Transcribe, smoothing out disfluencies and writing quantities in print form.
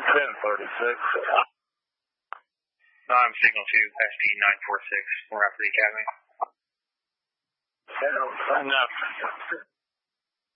1036. I'm signal 2, SP 946, we're after the academy. Yeah, enough.